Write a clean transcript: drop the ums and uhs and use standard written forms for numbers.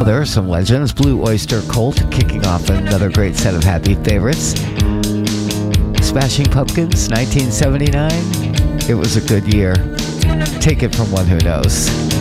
Well, there are some legends. Blue Oyster Cult kicking off another great set of happy favorites. Smashing Pumpkins, 1979. It was a good year. Take it from one who knows.